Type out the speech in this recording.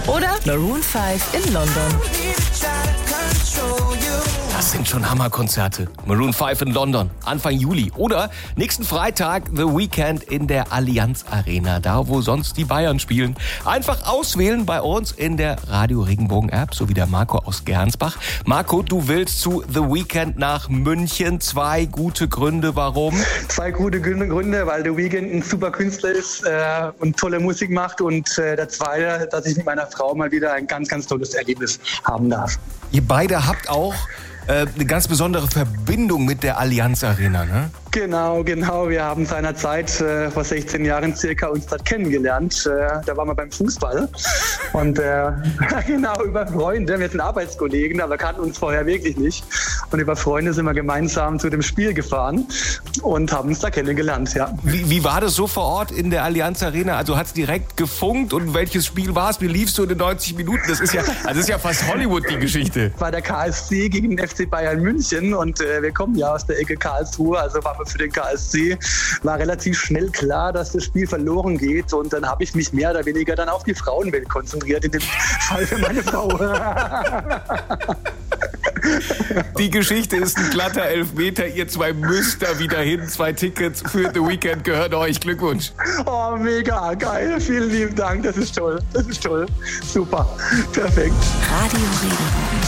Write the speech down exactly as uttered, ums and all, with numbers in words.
oder Maroon fünf in London. Das sind schon Hammerkonzerte. Maroon fünf in London, Anfang Juli. Oder nächsten Freitag The Weekend in der Allianz Arena, da wo sonst die Bayern spielen. Einfach auswählen bei uns in der Radio Regenbogen App, so wie der Marco aus Gernsbach. Marco, du willst zu The Weekend nach München. Zwei gute Gründe, warum? Zwei gute Gründe, weil The Weekend ein super Künstler ist äh, und tolle Musik macht. Und äh, der zweite, dass ich mit meiner Frau mal wieder ein ganz, ganz tolles Erlebnis haben darf. Ihr beide habt auch äh, eine ganz besondere Verbindung mit der Allianz Arena, ne? Genau, genau. Wir haben seinerzeit äh, vor sechzehn Jahren circa uns dort kennengelernt. Äh, da waren wir beim Fußball und äh, genau über Freunde. Wir sind Arbeitskollegen, aber kannten uns vorher wirklich nicht. Und über Freunde sind wir gemeinsam zu dem Spiel gefahren und haben uns da kennengelernt. Ja. Wie, wie war das so vor Ort in der Allianz Arena? Also hat es direkt gefunkt und welches Spiel war es? Wie lief es so in den neunzig Minuten? Das ist ja, also das ist ja fast Hollywood, die Geschichte. War der K S C gegen den F C Bayern München und äh, wir kommen ja aus der Ecke Karlsruhe, also war für den K S C, war relativ schnell klar, dass das Spiel verloren geht und dann habe ich mich mehr oder weniger dann auf die Frauenwelt konzentriert, in dem Fall für meine Frau. Die Geschichte ist ein glatter Elfmeter, ihr zwei müsst da wieder hin, zwei Tickets für The Weekend gehört euch, Glückwunsch. Oh, mega geil, vielen lieben Dank, das ist toll, das ist toll, super, perfekt. Radio Regenbogen.